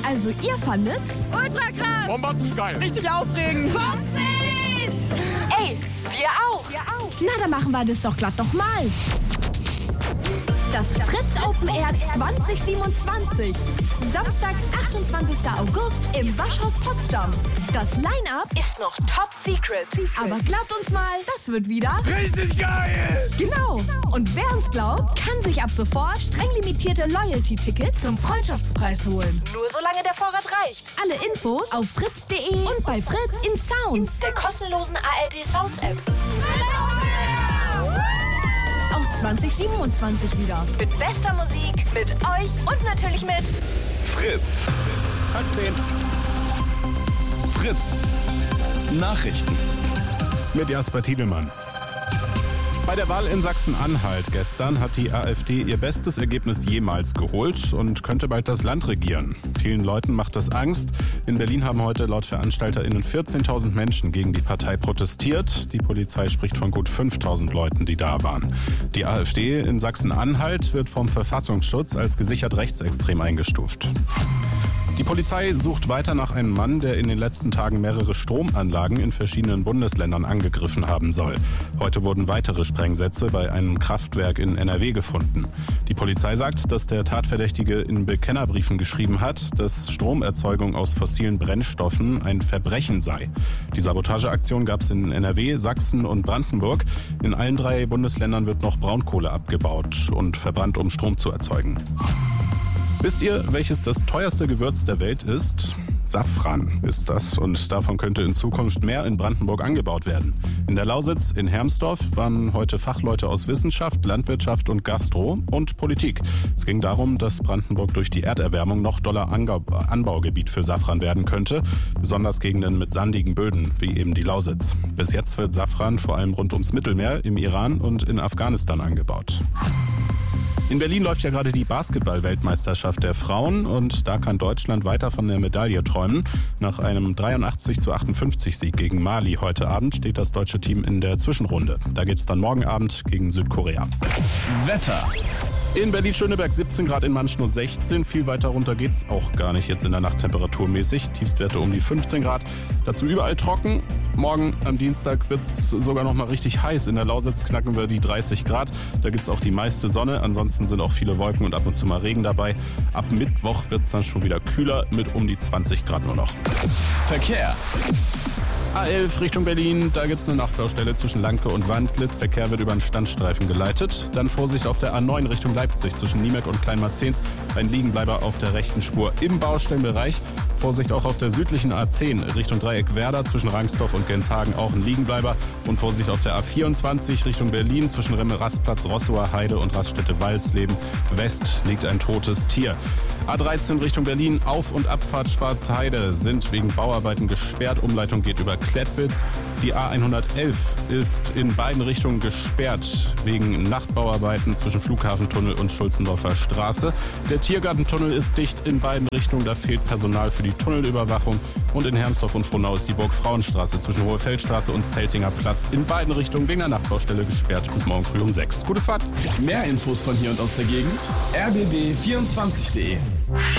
Also ihr fandet's? Ultra krass! Bombastisch geil! Richtig aufregend! 50! Ey, wir auch! Na, dann machen wir das doch glatt nochmal. Das Fritz Open Air 2027. Samstag, 28. August im Waschhaus Potsdam. Das Line-Up Ist noch top secret. aber glaubt uns mal, das wird wieder Richtig geil! genau. Und wer uns glaubt, kann sich ab sofort streng limitierte Loyalty-Tickets zum Freundschaftspreis holen. Nur solange der Vorrat reicht. Alle Infos auf fritz.de und bei Fritz in Sounds. Der kostenlosen ARD Sounds App. Auch 2027 wieder. Mit bester Musik, mit euch und natürlich mit Fritz. Halb 10. Fritz. Nachrichten. Mit Jasper Tiedemann. Bei der Wahl in Sachsen-Anhalt gestern hat die AfD ihr bestes Ergebnis jemals geholt und könnte bald das Land regieren. Vielen Leuten macht das Angst. In Berlin haben heute laut VeranstalterInnen 14.000 Menschen gegen die Partei protestiert. Die Polizei spricht von gut 5.000 Leuten, die da waren. Die AfD in Sachsen-Anhalt wird vom Verfassungsschutz als gesichert rechtsextrem eingestuft. Die Polizei sucht weiter nach einem Mann, der in den letzten Tagen mehrere Stromanlagen in verschiedenen Bundesländern angegriffen haben soll. Heute wurden weitere Sprengsätze bei einem Kraftwerk in NRW gefunden. Die Polizei sagt, dass der Tatverdächtige in Bekennerbriefen geschrieben hat, dass Stromerzeugung aus fossilen Brennstoffen ein Verbrechen sei. Die Sabotageaktion gab es in NRW, Sachsen und Brandenburg. In allen 3 Bundesländern wird noch Braunkohle abgebaut und verbrannt, um Strom zu erzeugen. Wisst ihr, welches das teuerste Gewürz der Welt ist? Safran ist das und davon könnte in Zukunft mehr in Brandenburg angebaut werden. In der Lausitz in Hermsdorf waren heute Fachleute aus Wissenschaft, Landwirtschaft und Gastro und Politik. Es ging darum, dass Brandenburg durch die Erderwärmung noch doller Anbaugebiet für Safran werden könnte, besonders Gegenden mit sandigen Böden, wie eben die Lausitz. Bis jetzt wird Safran vor allem rund ums Mittelmeer, im Iran und in Afghanistan angebaut. In Berlin läuft ja gerade die Basketball-Weltmeisterschaft der Frauen und da kann Deutschland weiter von der Medaille träumen. Nach einem 83-58-Sieg gegen Mali heute Abend steht das deutsche Team in der Zwischenrunde. Da geht's dann morgen Abend gegen Südkorea. Wetter. In Berlin-Schöneberg 17 Grad, in Mansch nur 16. Viel weiter runter geht's auch gar nicht jetzt in der Nacht temperaturmäßig. Tiefstwerte um die 15 Grad. Dazu überall trocken. Morgen am Dienstag wird's sogar noch mal richtig heiß. In der Lausitz knacken wir die 30 Grad. Da gibt's auch die meiste Sonne. Ansonsten sind auch viele Wolken und ab und zu mal Regen dabei. Ab Mittwoch wird's dann schon wieder kühler mit um die 20 Grad nur noch. Verkehr. A11 Richtung Berlin, da gibt es eine Nachtbaustelle zwischen Lanke und Wandlitz. Verkehr wird über einen Standstreifen geleitet. Dann Vorsicht auf der A9 Richtung Leipzig zwischen Niemek und Kleinmarzens. Ein Liegenbleiber auf der rechten Spur im Baustellenbereich. Vorsicht auch auf der südlichen A10 Richtung Dreieck Werder zwischen Rangsdorf und Genshagen auch ein Liegenbleiber. Und Vorsicht auf der A24 Richtung Berlin zwischen Remmel-Rastplatz, Rossower Heide und Raststätte-Walsleben West liegt ein totes Tier. A13 Richtung Berlin, Auf- und Abfahrt Schwarzheide sind wegen Bauarbeiten gesperrt. Umleitung geht über Klettwitz. Die A111 ist in beiden Richtungen gesperrt wegen Nachtbauarbeiten zwischen Flughafentunnel und Schulzendorfer Straße. Der Tiergartentunnel ist dicht in beiden Richtungen. Da fehlt Personal für die Tunnelüberwachung. Und in Hermsdorf und Frohnau ist die Burg-Frauenstraße zwischen Hohe-Feldstraße und Zeltinger Platz in beiden Richtungen wegen der Nachtbaustelle gesperrt bis morgen früh um 6. Gute Fahrt! Mehr Infos von hier und aus der Gegend? rbb24.de